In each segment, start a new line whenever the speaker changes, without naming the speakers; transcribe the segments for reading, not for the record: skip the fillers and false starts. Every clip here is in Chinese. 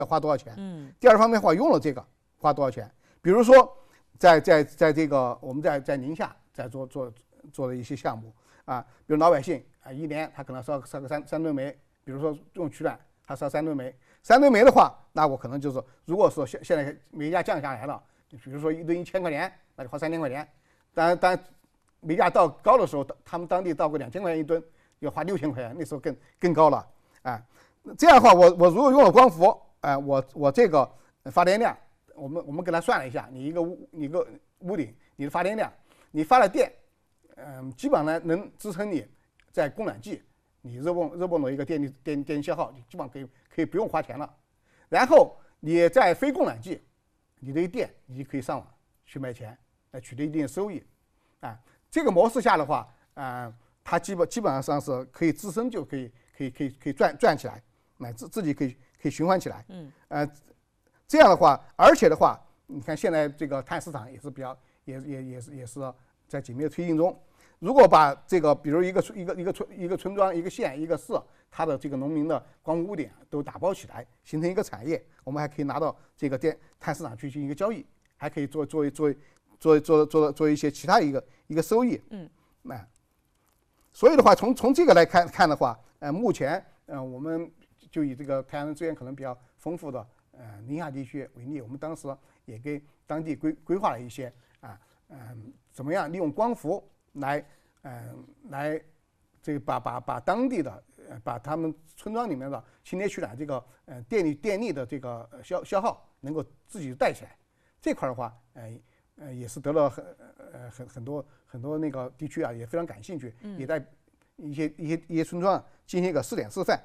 要花多少钱？第二方面的话，用了这个花多少钱？比如说，在这个我们在宁夏在做的一些项目啊，比如老百姓啊，一年他可能烧个三吨煤，比如说用取暖，他烧3吨煤，3吨煤的话，那我可能就是，如果说现在煤价降下来了，比如说一吨1000块钱，那就花3000块钱。当然煤价到高的时候，他们当地到过2000块钱一吨，要花6000块钱，那时候更高了啊。这样的话，我如果用了光伏，我这个发电量，我们给他算了一下，你一个屋顶你的发电量，你发的电，基本上能支撑你在供暖季你热泵的一个电力消耗，你基本上可以不用花钱了。然后你在非供暖季，你的电你就可以上网去卖钱，来取得一定的收益，啊，这个模式下的话，它基本上是可以自身就可以赚起来，自己可以循环起来，这样的话，而且的话，你看现在这个碳市场也是比较也是在紧密的推进中。如果把这个，比如一个村庄、一个县、一个市，它的这个农民的光伏屋顶都打包起来，形成一个产业，我们还可以拿到这个碳市场去进行一个交易，还可以做一些其他一个收益。所以的话，从这个来看的话，目前我们就以这个太阳能资源可能比较丰富的宁夏地区为例，我们当时也给当地规划了一些怎么样利用光伏来这个把当地的把他们村庄里面的清洁取暖这个电力的这个消耗能够自己带起来，这块的话也是得了很多那个地区啊也非常感兴趣，也在一些村庄进行一个试点示范。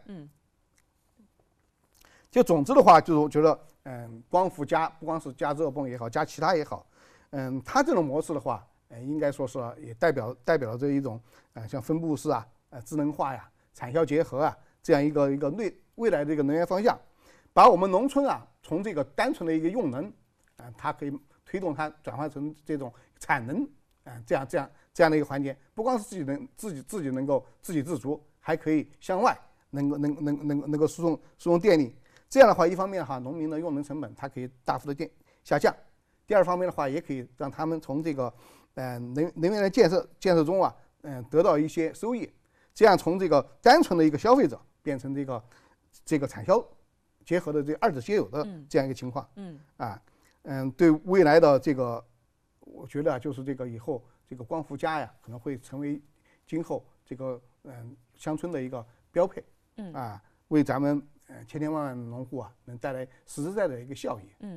就总之的话，就是我觉得光伏加不光是加热泵也好，加其他也好，它这种模式的话，应该说是也代表了这一种像分布式啊、智能化呀、产销结合啊这样一个未来的一个能源方向，把我们农村啊从这个单纯的一个用能它可以推动它转换成这种产能这样的一个环节，不光是自己能够自给自足，还可以向外能够输送电力。这样的话，一方面哈，农民的用能成本它可以大幅的下降；第二方面的话，也可以让他们从这个能源的建设中啊，得到一些收益。这样从这个单纯的一个消费者变成这个产销结合的这二者皆有的这样一个情况。对未来的这个，我觉得就是这个以后这个光伏加呀，可能会成为今后这个乡村的一个标配。为咱们千千万万农户啊，能带来实实在在的一个效益。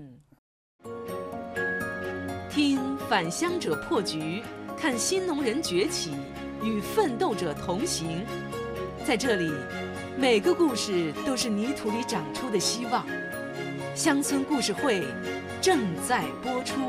听返乡者破局，看新农人崛起，与奋斗者同行。在这里，每个故事都是泥土里长出的希望。乡村故事会正在播出。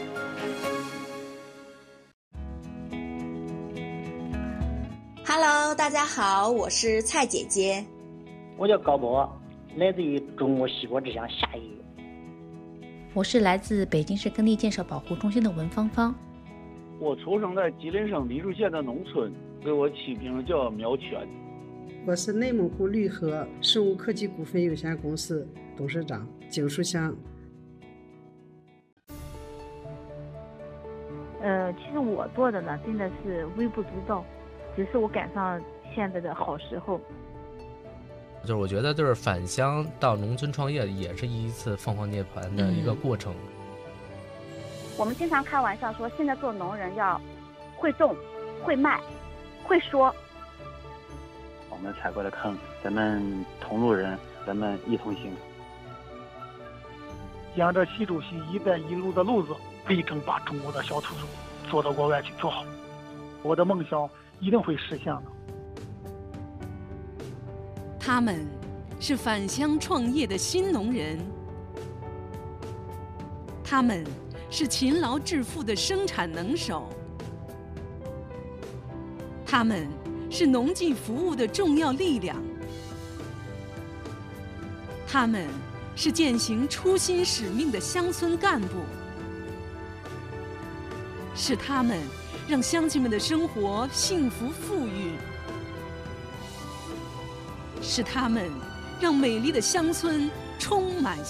Hello， 大家好，我是蔡姐姐。
我叫高博，来自于中国西国之乡夏邑。
我是来自北京市耕地建设保护中心的文芳芳。
我出生在吉林省黎柱县的农村，给我起名叫苗全。
我是内蒙古绿河生物科技股份有限公司董事长景书香。
其实我做的呢，真的是微不足道，只是我赶上现在的好时候。
就是我觉得，就是返乡到农村创业，也是一次凤凰涅槃的一个过程。
我们经常开玩笑说，现在做农人要会种、会卖、会说。
我们踩过的坑，咱们同路人，咱们一同行。
沿着习主席“一带一路”的路子，力争把中国的小土豆做到国外去做好。我的梦想一定会实现的。
他们是返乡创业的新农人，他们是勤劳致富的生产能手，他们是农技服务的重要力量，他们是践行初心使命的乡村干部，是他们让乡亲们的生活幸福富裕，是他们让美丽的乡村充满